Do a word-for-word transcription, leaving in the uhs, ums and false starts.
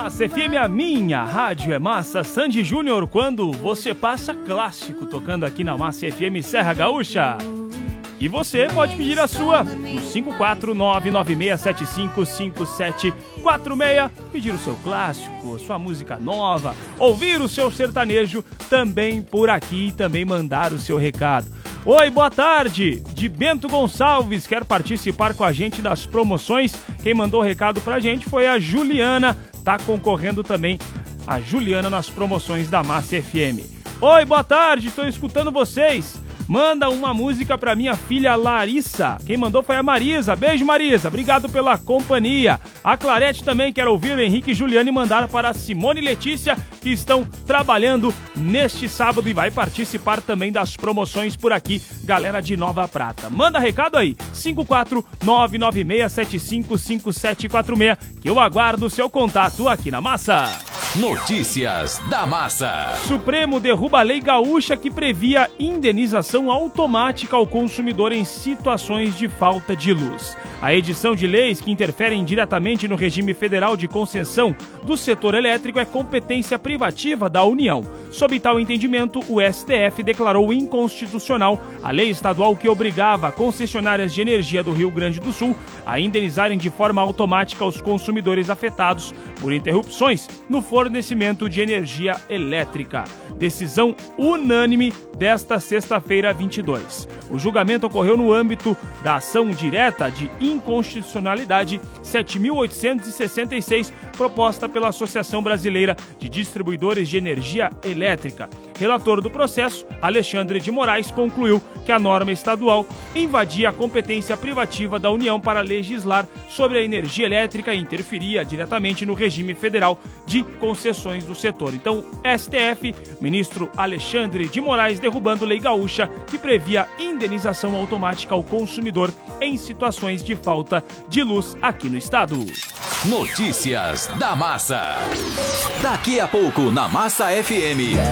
Massa F M, a minha rádio é Massa. Sandy Júnior, quando você passa clássico, tocando aqui na Massa F M Serra Gaúcha. E você pode pedir a sua no cinco quatro nove nove seis sete cinco cinco sete quatro seis, pedir o seu clássico, sua música nova, ouvir o seu sertanejo também por aqui e também mandar o seu recado. Oi, boa tarde, de Bento Gonçalves, quer participar com a gente das promoções? Quem mandou o recado pra gente foi a Juliana, tá concorrendo também a Juliana nas promoções da Massa F M. Oi, boa tarde, estou escutando vocês. Manda uma música pra minha filha Larissa. Quem mandou foi a Marisa. Beijo, Marisa. Obrigado pela companhia. A Clarete também quer ouvir o Henrique e Juliane mandar para a Simone e Letícia, que estão trabalhando neste sábado e vai participar também das promoções por aqui, galera de Nova Prata. Manda recado aí, cinco quatro nove nove seis sete cinco cinco sete quatro seis, que eu aguardo o seu contato aqui na Massa. Notícias da Massa. Supremo derruba a lei gaúcha que previa indenização automática ao consumidor em situações de falta de luz. A edição de leis que interferem diretamente no regime federal de concessão do setor elétrico é competência privativa da União. Sob tal entendimento, o S T F declarou inconstitucional a lei estadual que obrigava concessionárias de energia do Rio Grande do Sul a indenizarem de forma automática os consumidores afetados por interrupções no fornecimento de energia elétrica. Decisão unânime desta sexta-feira, vinte e dois. O julgamento ocorreu no âmbito da ação direta de inconstitucionalidade sete mil oitocentos e sessenta e seis, proposta pela Associação Brasileira de Distribuidores de Energia Elétrica. Relator do processo, Alexandre de Moraes, concluiu que a norma estadual invadia a competência privativa da União para legislar sobre a energia elétrica e interferia diretamente no regime federal de concessões do setor. Então, S T F, ministro Alexandre de Moraes, derrubando lei gaúcha que previa indenização automática ao consumidor em situações de falta de luz aqui no estado. Notícias da Massa. Daqui a pouco na Massa F M.